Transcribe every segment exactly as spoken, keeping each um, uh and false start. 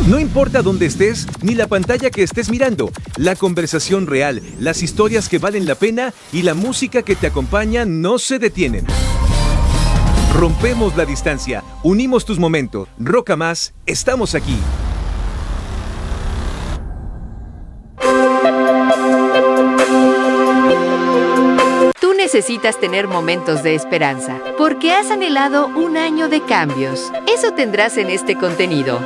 No importa dónde estés, ni la pantalla que estés mirando, la conversación real, las historias que valen la pena y la música que te acompaña no se detienen. Rompemos la distancia, unimos tus momentos. Roca Más, estamos aquí. Tú necesitas tener momentos de esperanza, porque has anhelado un año de cambios. Eso tendrás en este contenido.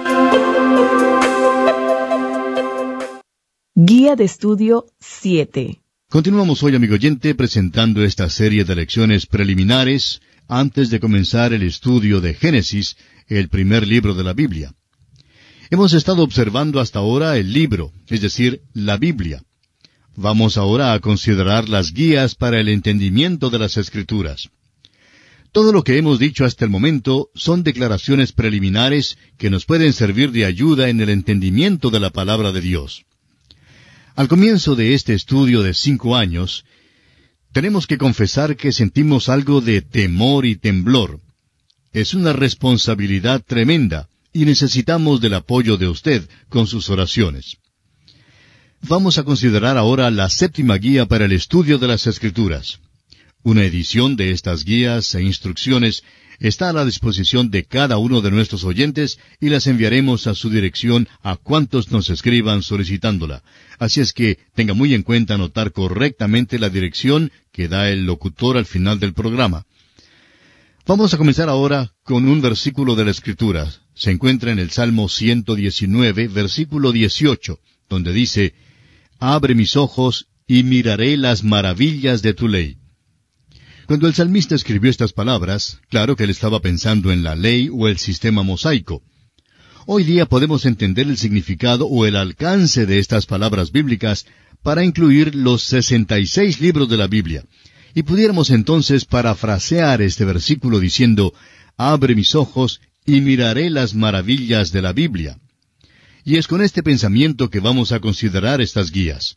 Guía de Estudio siete. Continuamos hoy, amigo oyente, presentando esta serie de lecciones preliminares antes de comenzar el estudio de Génesis, el primer libro de la Biblia. Hemos estado observando hasta ahora el libro, es decir, la Biblia. Vamos ahora a considerar las guías para el entendimiento de las Escrituras. Todo lo que hemos dicho hasta el momento son declaraciones preliminares que nos pueden servir de ayuda en el entendimiento de la palabra de Dios. Al comienzo de este estudio de cinco años, tenemos que confesar que sentimos algo de temor y temblor. Es una responsabilidad tremenda y necesitamos del apoyo de usted con sus oraciones. Vamos a considerar ahora la séptima guía para el estudio de las Escrituras. Una edición de estas guías e instrucciones está a la disposición de cada uno de nuestros oyentes y las enviaremos a su dirección a cuantos nos escriban solicitándola. Así es que tenga muy en cuenta anotar correctamente la dirección que da el locutor al final del programa. Vamos a comenzar ahora con un versículo de la Escritura. Se encuentra en el Salmo ciento diecinueve, versículo dieciocho, donde dice: «Abre mis ojos y miraré las maravillas de tu ley». Cuando el salmista escribió estas palabras, claro que él estaba pensando en la ley o el sistema mosaico. Hoy día podemos entender el significado o el alcance de estas palabras bíblicas para incluir los sesenta y seis libros de la Biblia. Y pudiéramos entonces parafrasear este versículo diciendo: «Abre mis ojos y miraré las maravillas de la Biblia». Y es con este pensamiento que vamos a considerar estas guías.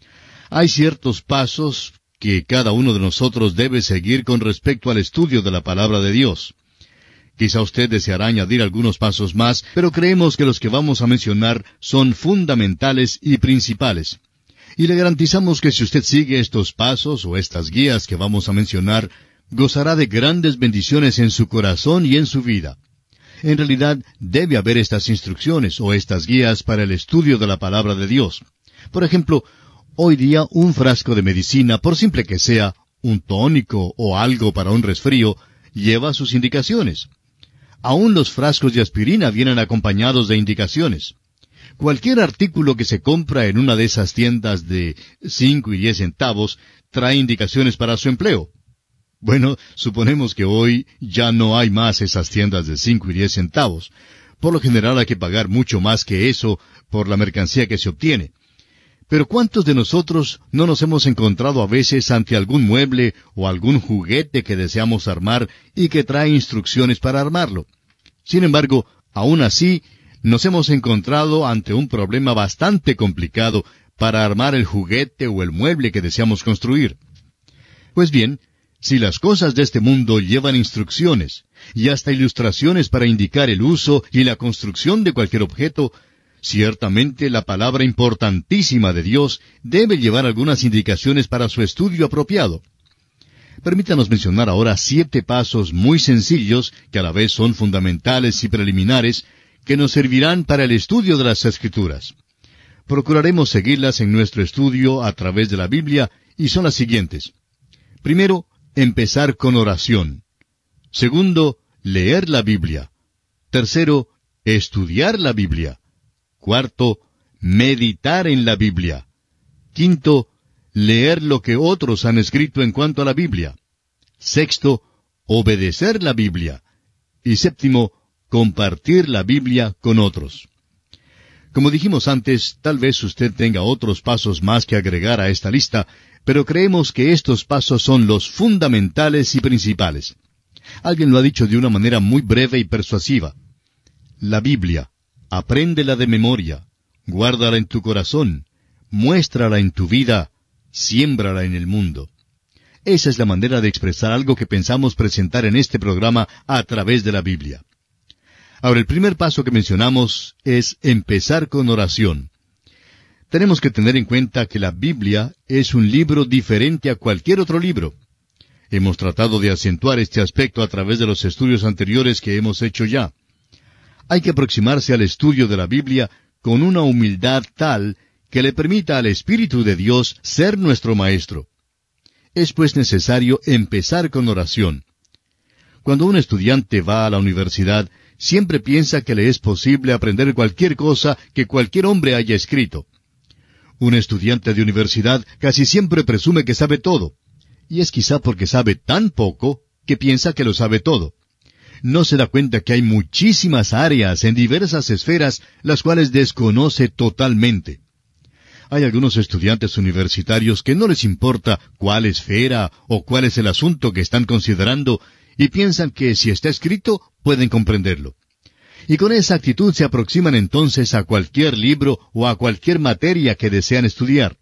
Hay ciertos pasos que cada uno de nosotros debe seguir con respecto al estudio de la palabra de Dios. Quizá usted deseará añadir algunos pasos más, pero creemos que los que vamos a mencionar son fundamentales y principales. Y le garantizamos que si usted sigue estos pasos o estas guías que vamos a mencionar, gozará de grandes bendiciones en su corazón y en su vida. En realidad, debe haber estas instrucciones o estas guías para el estudio de la palabra de Dios. Por ejemplo, hoy día un frasco de medicina, por simple que sea, un tónico o algo para un resfrío, lleva sus indicaciones. Aún los frascos de aspirina vienen acompañados de indicaciones. Cualquier artículo que se compra en una de esas tiendas de cinco y diez centavos trae indicaciones para su empleo. Bueno, suponemos que hoy ya no hay más esas tiendas de cinco y diez centavos. Por lo general hay que pagar mucho más que eso por la mercancía que se obtiene. Pero ¿cuántos de nosotros no nos hemos encontrado a veces ante algún mueble o algún juguete que deseamos armar y que trae instrucciones para armarlo? Sin embargo, aún así, nos hemos encontrado ante un problema bastante complicado para armar el juguete o el mueble que deseamos construir. Pues bien, si las cosas de este mundo llevan instrucciones y hasta ilustraciones para indicar el uso y la construcción de cualquier objeto, ciertamente la palabra importantísima de Dios debe llevar algunas indicaciones para su estudio apropiado. Permítanos mencionar ahora siete pasos muy sencillos, que a la vez son fundamentales y preliminares, que nos servirán para el estudio de las Escrituras. Procuraremos seguirlas en nuestro estudio a través de la Biblia, y son las siguientes. Primero, empezar con oración. Segundo, leer la Biblia. Tercero, estudiar la Biblia. Cuarto, meditar en la Biblia. Quinto, leer lo que otros han escrito en cuanto a la Biblia. Sexto, obedecer la Biblia. Y séptimo, compartir la Biblia con otros. Como dijimos antes, tal vez usted tenga otros pasos más que agregar a esta lista, pero creemos que estos pasos son los fundamentales y principales. Alguien lo ha dicho de una manera muy breve y persuasiva. La Biblia, apréndela de memoria, guárdala en tu corazón, muéstrala en tu vida, siémbrala en el mundo. Esa es la manera de expresar algo que pensamos presentar en este programa a través de la Biblia. Ahora, el primer paso que mencionamos es empezar con oración. Tenemos que tener en cuenta que la Biblia es un libro diferente a cualquier otro libro. Hemos tratado de acentuar este aspecto a través de los estudios anteriores que hemos hecho ya. Hay que aproximarse al estudio de la Biblia con una humildad tal que le permita al Espíritu de Dios ser nuestro maestro. Es pues necesario empezar con oración. Cuando un estudiante va a la universidad, siempre piensa que le es posible aprender cualquier cosa que cualquier hombre haya escrito. Un estudiante de universidad casi siempre presume que sabe todo, y es quizá porque sabe tan poco que piensa que lo sabe todo. No se da cuenta que hay muchísimas áreas en diversas esferas las cuales desconoce totalmente. Hay algunos estudiantes universitarios que no les importa cuál esfera o cuál es el asunto que están considerando y piensan que si está escrito pueden comprenderlo. Y con esa actitud se aproximan entonces a cualquier libro o a cualquier materia que desean estudiar.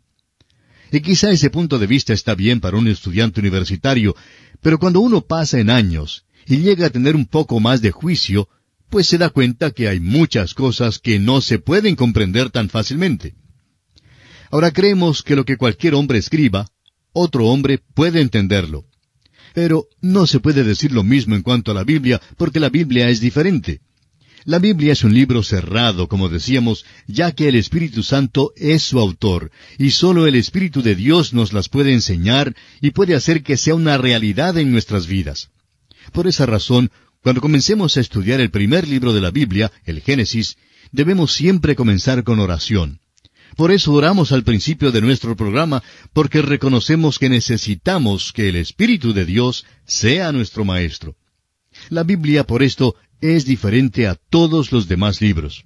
Y quizá ese punto de vista está bien para un estudiante universitario, pero cuando uno pasa en años y llega a tener un poco más de juicio, pues se da cuenta que hay muchas cosas que no se pueden comprender tan fácilmente. Ahora creemos que lo que cualquier hombre escriba, otro hombre puede entenderlo. Pero no se puede decir lo mismo en cuanto a la Biblia, porque la Biblia es diferente. La Biblia es un libro cerrado, como decíamos, ya que el Espíritu Santo es su autor, y sólo el Espíritu de Dios nos las puede enseñar y puede hacer que sea una realidad en nuestras vidas. Por esa razón, cuando comencemos a estudiar el primer libro de la Biblia, el Génesis, debemos siempre comenzar con oración. Por eso oramos al principio de nuestro programa, porque reconocemos que necesitamos que el Espíritu de Dios sea nuestro Maestro. La Biblia, por esto, es diferente a todos los demás libros.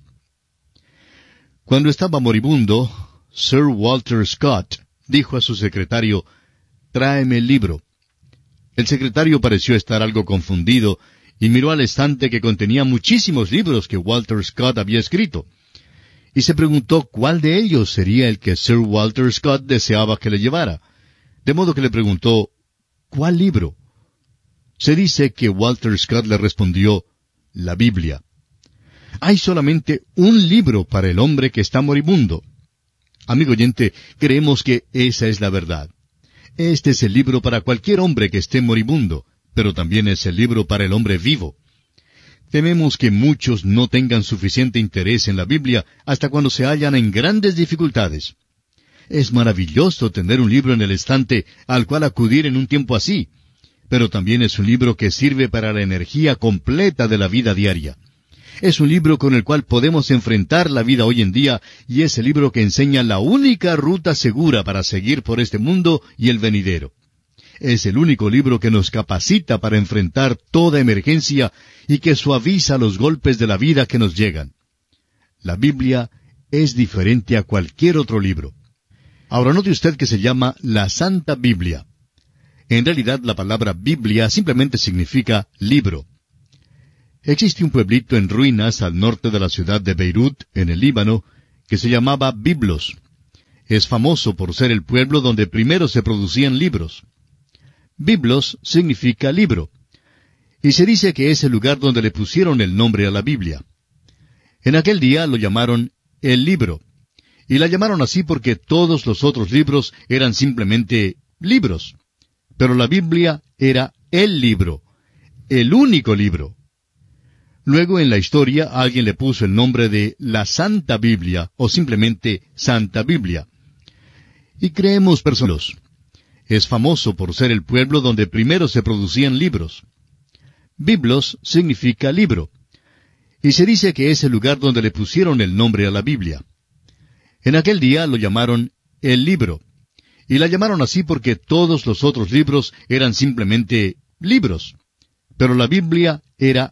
Cuando estaba moribundo, Sir Walter Scott dijo a su secretario, «Tráeme el libro». El secretario pareció estar algo confundido y miró al estante que contenía muchísimos libros que Walter Scott había escrito. Y se preguntó cuál de ellos sería el que Sir Walter Scott deseaba que le llevara. De modo que le preguntó, «¿Cuál libro?» Se dice que Walter Scott le respondió, «La Biblia». Hay solamente un libro para el hombre que está moribundo. Amigo oyente, creemos que esa es la verdad. Este es el libro para cualquier hombre que esté moribundo, pero también es el libro para el hombre vivo. Tememos que muchos no tengan suficiente interés en la Biblia hasta cuando se hallan en grandes dificultades. Es maravilloso tener un libro en el estante al cual acudir en un tiempo así, pero también es un libro que sirve para la energía completa de la vida diaria. Es un libro con el cual podemos enfrentar la vida hoy en día, y es el libro que enseña la única ruta segura para seguir por este mundo y el venidero. Es el único libro que nos capacita para enfrentar toda emergencia y que suaviza los golpes de la vida que nos llegan. La Biblia es diferente a cualquier otro libro. Ahora note usted que se llama la Santa Biblia. En realidad la palabra Biblia simplemente significa libro. Existe un pueblito en ruinas al norte de la ciudad de Beirut, en el Líbano, que se llamaba Biblos. Es famoso por ser el pueblo donde primero se producían libros. Biblos significa libro, y se dice que es el lugar donde le pusieron el nombre a la Biblia. En aquel día lo llamaron el libro, y la llamaron así porque todos los otros libros eran simplemente libros. Pero la Biblia era el libro, el único libro. Luego en la historia alguien le puso el nombre de la Santa Biblia, o simplemente Santa Biblia. Y creemos personas. Es famoso por ser el pueblo donde primero se producían libros. Biblos significa libro, y se dice que es el lugar donde le pusieron el nombre a la Biblia. En aquel día lo llamaron el libro, y la llamaron así porque todos los otros libros eran simplemente libros. Pero la Biblia era